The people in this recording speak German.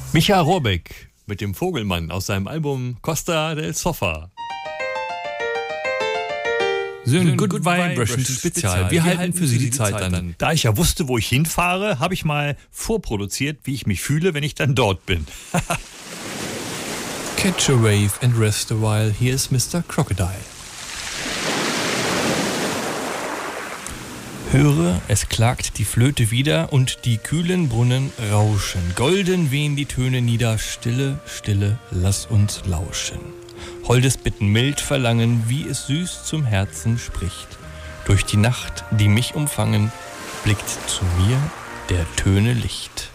Micha Rohrbeck mit dem Vogelmann aus seinem Album Costa del Sofa. So ein Good Vibrations Spezial. Wir halten für Sie die Zeit an. Da ich ja wusste, wo ich hinfahre, habe ich mal vorproduziert, wie ich mich fühle, wenn ich dann dort bin. Catch a wave and rest a while. Hier ist Mr. Crocodile. Höre, es klagt die Flöte wieder und die kühlen Brunnen rauschen. Golden wehen die Töne nieder. Stille, Stille, lass uns lauschen. Holdes Bitten mild verlangen, wie es süß zum Herzen spricht. Durch die Nacht, die mich umfangen, blickt zu mir der Töne Licht.